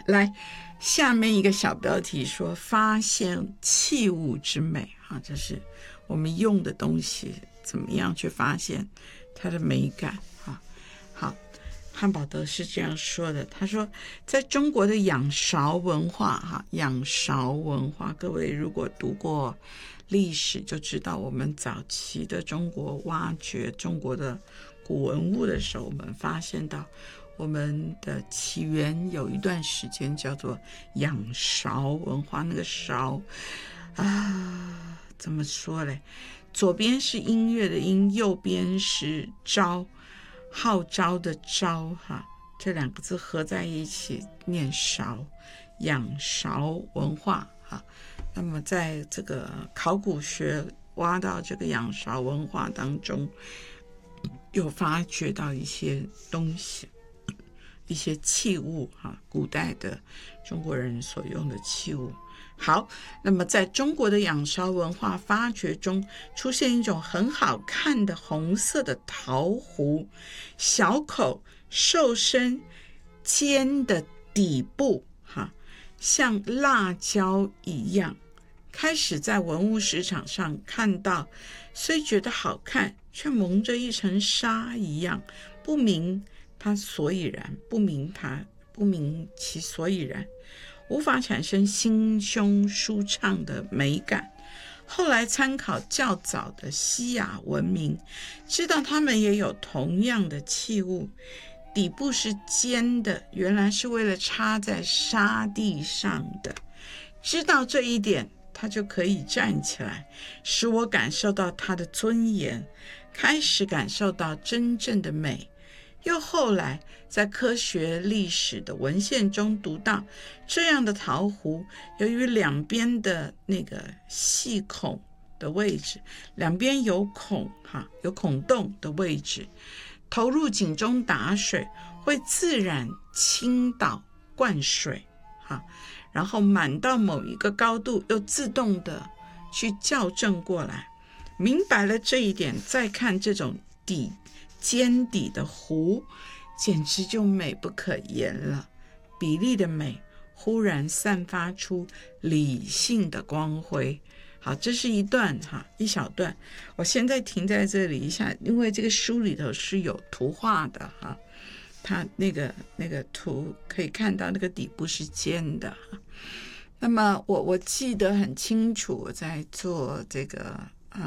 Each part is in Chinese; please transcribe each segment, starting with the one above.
来，下面一个小标题说发现器物之美啊，这是我们用的东西怎么样去发现它的美感啊。好，汉堡德是这样说的，他说在中国的仰韶文化哈，仰韶文化，各位如果读过历史就知道，我们早期的中国挖掘中国的古文物的时候，我们发现到我们的起源有一段时间叫做仰韶文化，那个韶啊，怎么说嘞？左边是音乐的音，右边是召，号召的召哈，这两个字合在一起念韶，仰韶文化哈。那么在这个考古学挖到这个仰韶文化当中，有发掘到一些东西，一些器物哈，古代的中国人所用的器物。好，那么在中国的仰韶文化发掘中，出现一种很好看的红色的陶壶，小口、瘦身、尖的底部哈，像辣椒一样。开始在文物市场上看到，虽觉得好看，却蒙着一层纱一样，不明它所以然，不明其所以然，无法产生心胸舒畅的美感。后来参考较早的西亚文明，知道他们也有同样的器物，底部是尖的，原来是为了插在沙地上的。知道这一点，他就可以站起来，使我感受到他的尊严，开始感受到真正的美。又后来在科学历史的文献中读到，这样的陶壶由于两边的那个细孔的位置，两边有孔洞的位置，投入井中打水会自然倾倒灌水然后满到某一个高度又自动的去校正过来。明白了这一点，再看这种尖底的壶，简直就美不可言了。比例的美忽然散发出理性的光辉。好，这是一小段，我现在停在这里一下，因为这个书里头是有图画的它那个图可以看到那个底部是尖的。那么我记得很清楚，我在做这个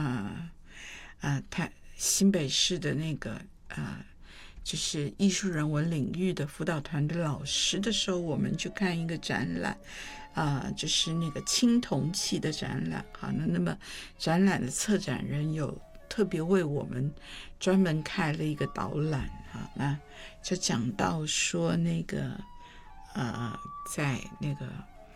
新北市的那个就是艺术人文领域的辅导团的老师的时候，我们去看一个展览就是那个青铜器的展览那么展览的策展人有特别为我们专门开了一个导览那就讲到说那个在那个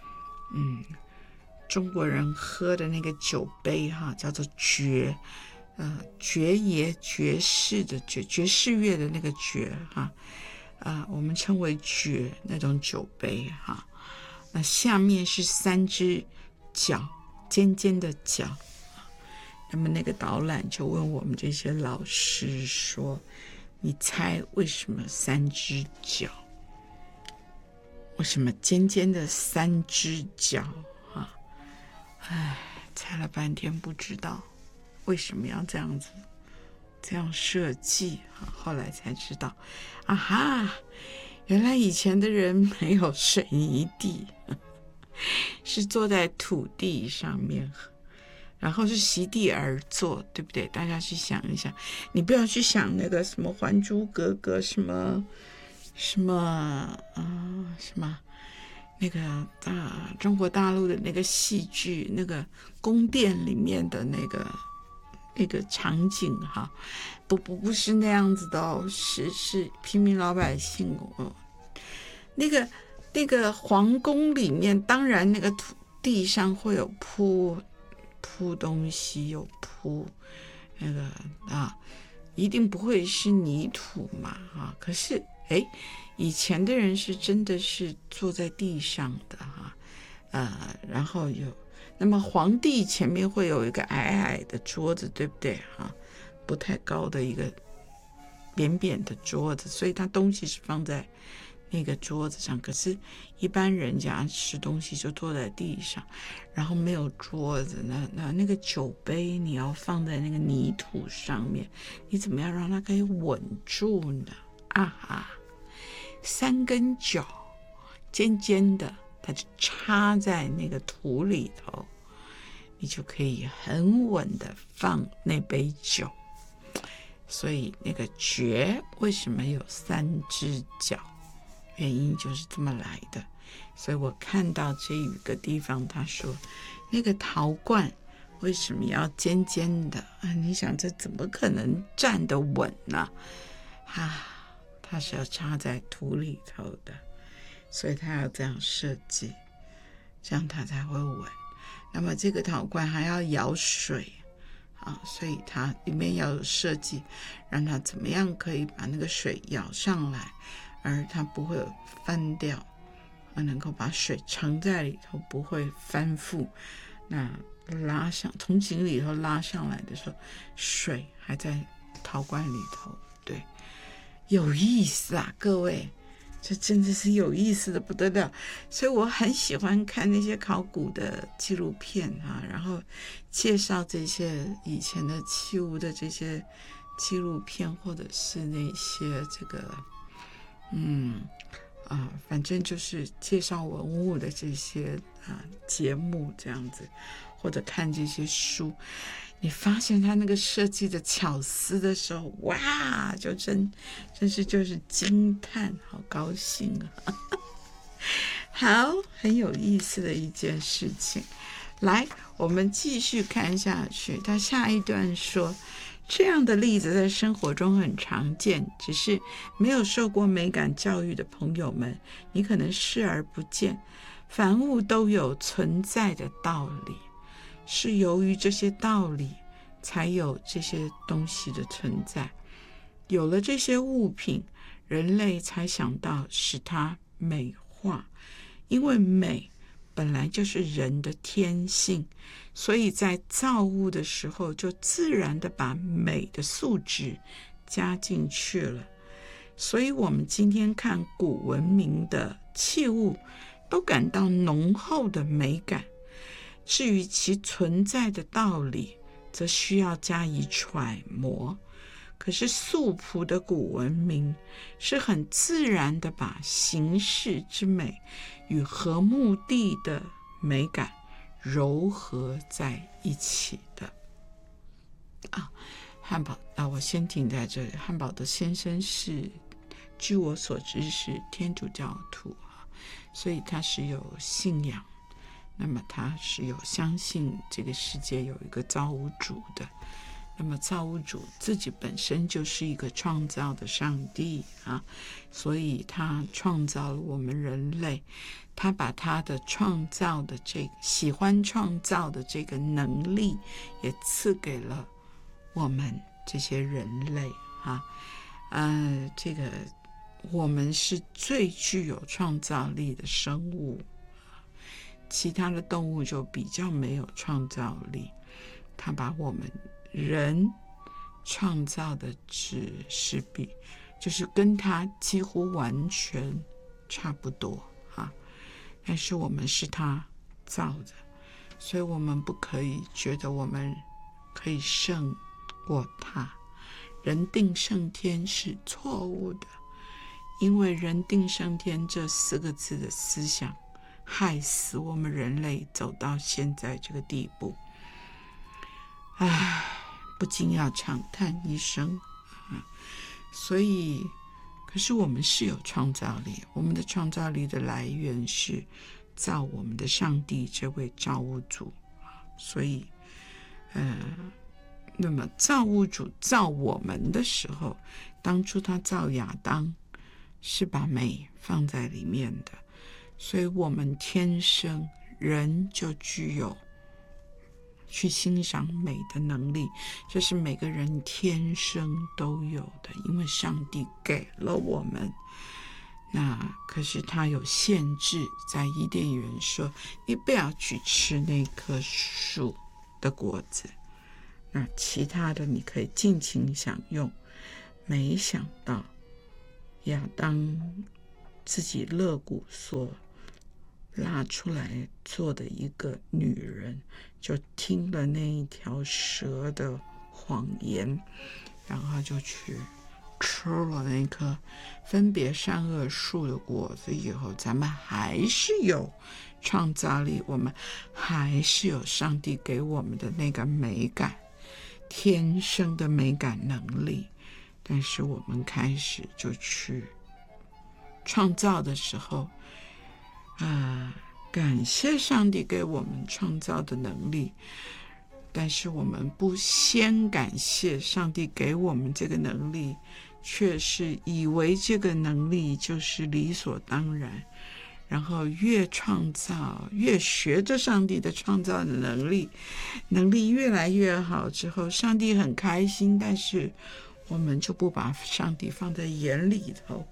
中国人喝的那个酒杯叫做爵爷爵士的爵士乐的那个爵我们称为爵那种酒杯那下面是3只角，尖尖的角。那么那个导览就问我们这些老师说，你猜为什么3只角？为什么尖尖的3只角猜了半天不知道为什么要这样设计后来才知道原来以前的人没有水泥地，是坐在土地上面，然后是席地而坐，对不对？大家去想一想，你不要去想那个什么《还珠格格》什么那个中国大陆的那个戏剧，那个宫殿里面的那个场景不是那样子的是平民老百姓那个皇宫里面，当然那个土地上会有铺东西，有铺那个一定不会是泥土嘛可是以前的人是真的是坐在地上的然后那么皇帝前面会有一个矮矮的桌子，对不对不太高的一个扁扁的桌子，所以他东西是放在那个桌子上，可是一般人家吃东西就坐在地上，然后没有桌子，那个酒杯你要放在那个泥土上面，你怎么样让它可以稳住呢？啊哈，3根脚尖尖的，它就插在那个土里头，你就可以很稳的放那杯酒。所以那个爵为什么有3只脚？原因就是这么来的。所以我看到这一个地方，他说那个陶罐为什么要尖尖的啊？你想这怎么可能站得稳呢？它是要插在土里头的，所以它要这样设计，这样它才会稳。那么这个陶罐还要舀水所以它里面要有设计，让它怎么样可以把那个水舀上来，而它不会翻掉，能够把水盛在里头，不会翻覆。那拉上从井里头拉上来的时候，水还在陶罐里头。对，有意思啊，各位，这真的是有意思的不得了。所以我很喜欢看那些考古的纪录片然后介绍这些以前的器物的这些纪录片，或者是那些这个反正就是介绍文物的这些节目这样子，或者看这些书，你发现他那个设计的巧思的时候，哇，就真是就是惊叹，好高兴啊！好，很有意思的一件事情。来，我们继续看下去。他下一段说，这样的例子在生活中很常见，只是没有受过美感教育的朋友们，你可能视而不见。凡物都有存在的道理，是由于这些道理才有这些东西的存在。有了这些物品，人类才想到使它美化，因为美本来就是人的天性，所以在造物的时候就自然的把美的素质加进去了。所以我们今天看古文明的器物，都感到浓厚的美感。至于其存在的道理，则需要加以揣摩。可是素朴的古文明是很自然的把形式之美与和睦地的美感糅合在一起的。汉堡我先停在这里。汉堡的先生是，据我所知是天主教徒所以他是有信仰，那么他是有相信这个世界有一个造物主的。那么造物主自己本身就是一个创造的上帝所以他创造了我们人类，他把他的创造的这个喜欢创造的这个能力也赐给了我们这些人类这个我们是最具有创造力的生物，其他的动物就比较没有创造力。他把我们人创造的就是跟他几乎完全差不多但是我们是他造的，所以我们不可以觉得我们可以胜过他。人定胜天是错误的，因为人定胜天这4个字的思想害死我们人类走到现在这个地步。不禁要长叹一声所以可是我们是有创造力，我们的创造力的来源是造我们的上帝这位造物主所以那么造物主造我们的时候，当初他造亚当是把美放在里面的，所以我们天生人就具有去欣赏美的能力，这是每个人天生都有的，因为上帝给了我们。那可是他有限制，在伊甸园说你不要去吃那棵树的果子，那其他的你可以尽情享用。没想到亚当自己肋骨所拉出来做的一个女人，就听了那一条蛇的谎言，然后就去吃了那棵分别善恶树的果子以后，咱们还是有创造力，我们还是有上帝给我们的那个美感，天生的美感能力。但是我们开始就去创造的时候，感谢上帝给我们创造的能力，但是我们不先感谢上帝给我们这个能力，却是以为这个能力就是理所当然，然后越创造越学着上帝的创造的能力越来越好之后，上帝很开心，但是我们就不把上帝放在眼里头。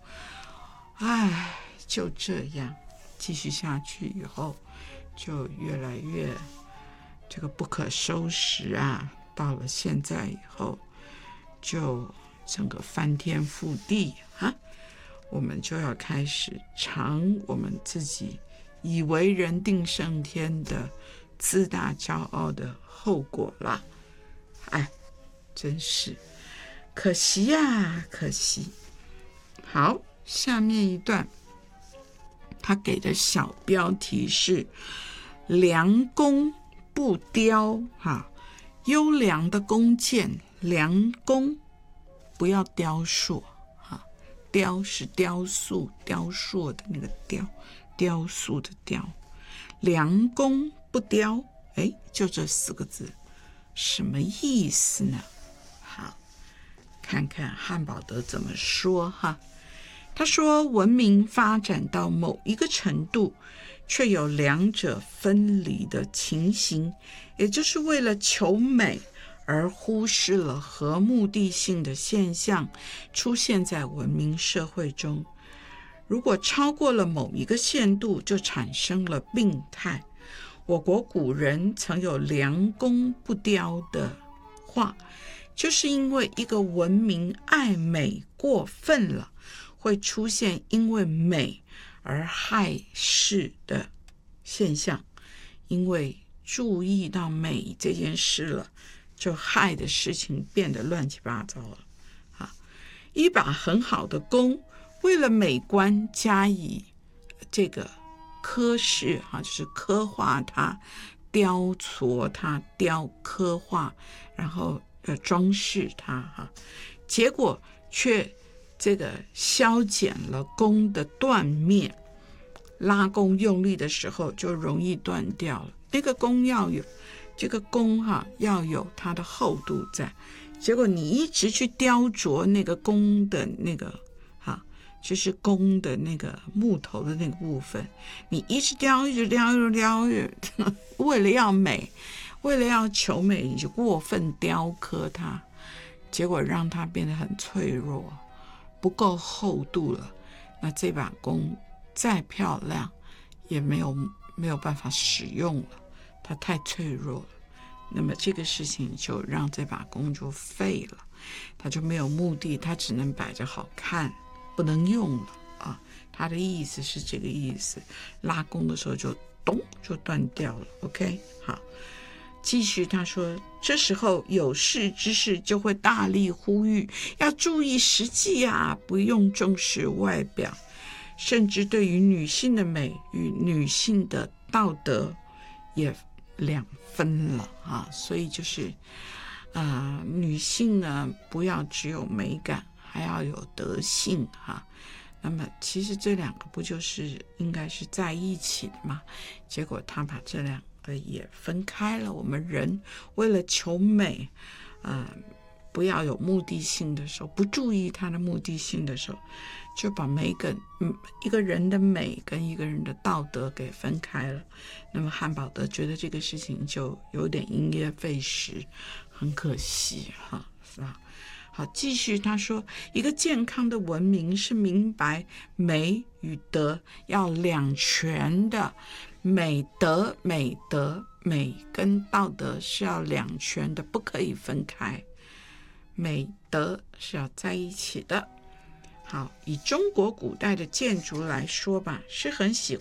就这样继续下去以后，就越来越这个不可收拾啊！到了现在以后，就整个翻天覆地啊！我们就要开始尝我们自己以为人定胜天的自大骄傲的后果啦！真是可惜呀，可惜。好，下面一段他给的小标题是良弓不雕，优良的弓箭，良弓不要雕塑，雕是雕塑雕塑的那个雕，雕塑的雕，良弓不雕，就这4个字什么意思呢？好，看看汉堡德怎么说哈。他说，文明发展到某一个程度，却有两者分离的情形，也就是为了求美而忽视了合目的性的现象出现在文明社会中。如果超过了某一个限度，就产生了病态。我国古人曾有良弓不雕的话，就是因为一个文明爱美过分了，会出现因为美而害事的现象。因为注意到美这件事了，就害的事情变得乱七八糟了。一把很好的弓，为了美观加以这个刻饰，就是刻画它、雕琢它、刻画，然后装饰它，结果却这个削减了弓的断面，拉弓用力的时候就容易断掉了。那个弓要有这个弓要有它的厚度在，结果你一直去雕琢那个弓的那个就是弓的那个木头的那个部分，你一直雕，为了要美，为了要求美，你就过分雕刻它，结果让它变得很脆弱，不够厚度了。那这把弓再漂亮也没有办法使用了，它太脆弱了。那么这个事情就让这把弓就废了，它就没有目的，它只能摆着好看，不能用了啊。他的意思是这个意思，拉弓的时候就咚就断掉了。 OK， 好，继续他说，这时候有识之士就会大力呼吁要注意实际不用重视外表，甚至对于女性的美与女性的道德也两分了所以就是女性呢不要只有美感，还要有德性那么其实这两个不就是应该是在一起的吗？结果他把这两个也分开了。我们人为了求美不要有目的性的时候，不注意它的目的性的时候，就把美跟一个人的美跟一个人的道德给分开了。那么汉堡德觉得这个事情就有点因噎废食，很可惜是吧？好，继续他说，一个健康的文明是明白美与德要两全的，美跟道德是要两全的，不可以分开，美德是要在一起的。 好，以中国古代的建筑来说吧，是很喜